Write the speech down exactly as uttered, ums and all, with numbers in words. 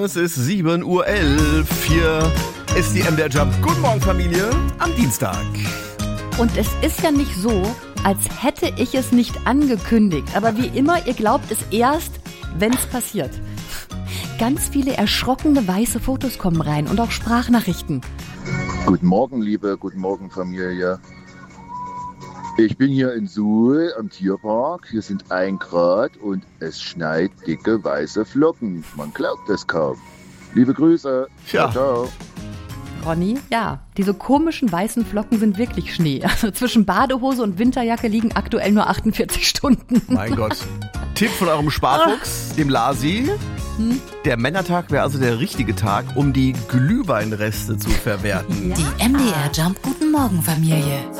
Es ist sieben Uhr elf. Hier ist die M D R Jump. Guten Morgen, Familie, am Dienstag. Und es ist ja nicht so, als hätte ich es nicht angekündigt. Aber wie immer, ihr glaubt es erst, wenn es passiert. Ganz viele erschrockene weiße Fotos kommen rein und auch Sprachnachrichten. Guten Morgen, liebe, guten Morgen, Familie. Ich bin hier in Suhl am Tierpark. Hier sind ein Grad und es schneit dicke weiße Flocken. Man glaubt es kaum. Liebe Grüße. Ja. Ciao, ciao. Ronny, ja, diese komischen weißen Flocken sind wirklich Schnee. Also zwischen Badehose und Winterjacke liegen aktuell nur achtundvierzig Stunden. Mein Gott. Tipp von eurem Sparfuchs, dem Lasi. Hm? Der Männertag wäre also der richtige Tag, um die Glühweinreste zu verwerten. Die M D R Jump Guten Morgen Familie.